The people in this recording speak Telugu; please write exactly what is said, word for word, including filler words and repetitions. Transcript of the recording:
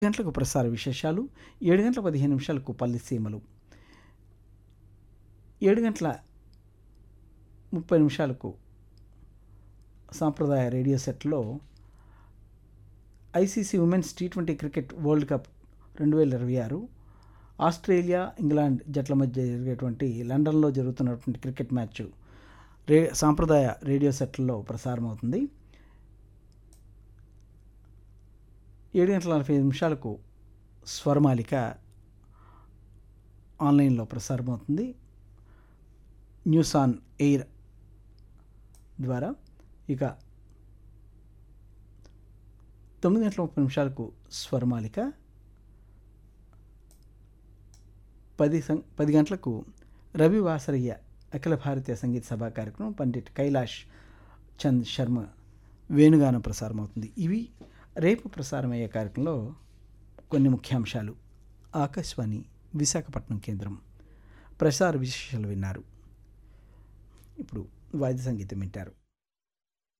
గంటలకు ప్రసార విశేషాలు, ఏడు గంటల పదిహేను నిమిషాలకు పల్లెసీమలు, ఏడు గంటల ముప్పై నిమిషాలకు సాంప్రదాయ రేడియో సెట్లో ICC women's T twenty cricket world cup రెండు వేల ఇరవై ఆరు ఆస్ట్రేలియా ఇంగ్లాండ్ జట్ల మధ్య జరిగేటువంటి లండన్లో జరుగుతున్నటువంటి క్రికెట్ మ్యాచ్ రే సాంప్రదాయ రేడియో సెట్లలో ప్రసారం అవుతుంది. ఏడు గంటల నలభై ఐదు నిమిషాలకు స్వరమాలిక ఆన్లైన్లో ప్రసారం అవుతుంది న్యూస్ ఆన్ ఎయిర్ ద్వారా. ఇక తొమ్మిది గంటల ముప్పై నిమిషాలకు స్వరమాలిక, పది సం పది గంటలకు రవి వాసరయ్య అఖిల భారతీయ సంగీత సభా కార్యక్రమం పండిట్ కైలాష్ చంద్ శర్మ వేణుగానం ప్రసారం అవుతుంది. ఇవి రేపు ప్రసారమయ్యే కార్యక్రమంలో కొన్ని ముఖ్యాంశాలు. ఆకాశవాణి విశాఖపట్నం కేంద్రం ప్రసార విశేషాలు విన్నారు. ఇప్పుడు వాద్య సంగీతం వింటారు.